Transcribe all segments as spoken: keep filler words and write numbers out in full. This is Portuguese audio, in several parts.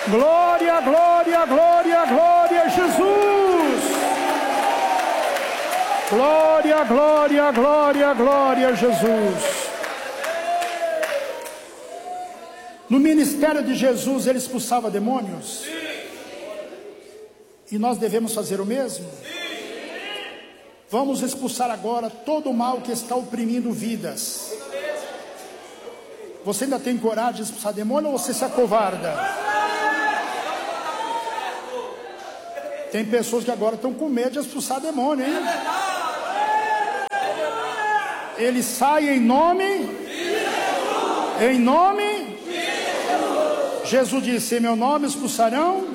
Glória, glória, glória, glória a Jesus. Glória, glória, glória, glória a Jesus. No ministério de Jesus ele expulsava demônios. E nós devemos fazer o mesmo? Vamos expulsar agora todo o mal que está oprimindo vidas. Você ainda tem coragem de expulsar demônio ou você se acovarda? Tem pessoas que agora estão com medo de expulsar demônio, hein? Ele sai em nome, em nome, Jesus disse, em meu nome expulsarão.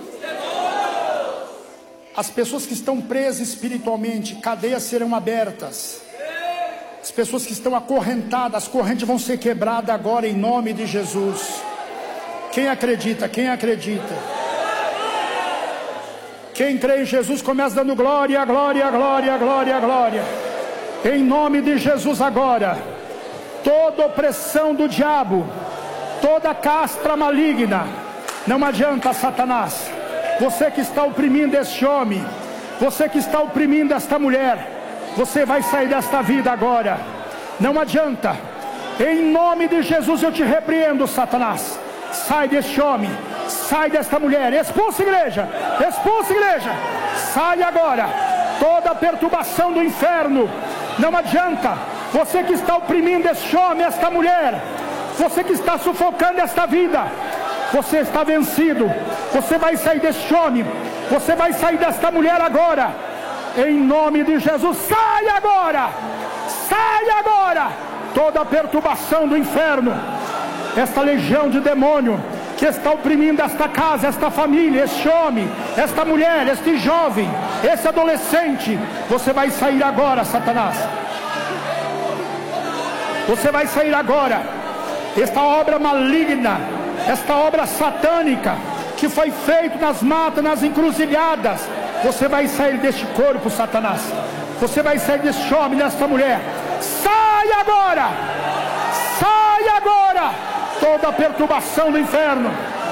As pessoas que estão presas espiritualmente, cadeias serão abertas. As pessoas que estão acorrentadas, as correntes vão ser quebradas agora em nome de Jesus. Quem acredita? Quem acredita? Quem crê em Jesus começa dando glória, glória, glória, glória, glória. Em nome de Jesus agora, toda opressão do diabo, toda castra maligna, não adianta, Satanás. Você que está oprimindo este homem, você que está oprimindo esta mulher, você vai sair desta vida agora. Não adianta. Em nome de Jesus eu te repreendo, Satanás. Sai deste homem, sai desta mulher, expulsa a igreja, expulsa a igreja. Sai agora toda perturbação do inferno. Não adianta. Você que está oprimindo este homem, esta mulher, você que está sufocando esta vida, você está vencido. Você vai sair deste homem, você vai sair desta mulher agora, em nome de Jesus. Sai agora, sai agora toda a perturbação do inferno, esta legião de demônio que está oprimindo esta casa, esta família, este homem, esta mulher, este jovem, esse adolescente. Você vai sair agora, Satanás. Você vai sair agora. Esta obra maligna, esta obra satânica que foi feita nas matas, nas encruzilhadas, você vai sair deste corpo, Satanás. Você vai sair deste homem, desta mulher. Sai agora, sai agora toda a perturbação do inferno,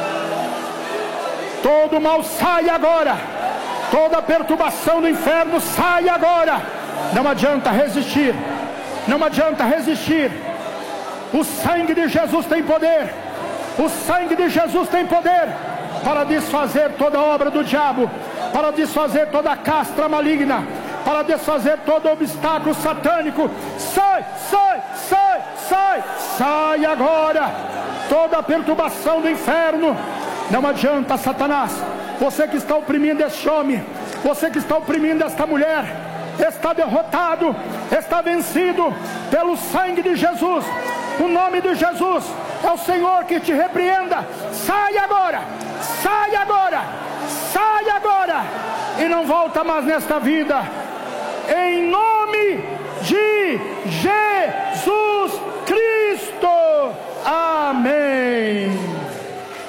todo mal sai agora, toda a perturbação do inferno sai agora. Não adianta resistir, não adianta resistir. O sangue de Jesus tem poder, o sangue de Jesus tem poder para desfazer toda a obra do diabo, para desfazer toda a castra maligna, para desfazer todo obstáculo satânico. Sai, sai, sai, sai, sai agora toda a perturbação do inferno. Não adianta, Satanás. Você que está oprimindo este homem, você que está oprimindo esta mulher, está derrotado, está vencido pelo sangue de Jesus. O nome de Jesus é o Senhor que te repreenda. Sai agora, sai agora, sai agora e não volta mais nesta vida, em nome de Jesus.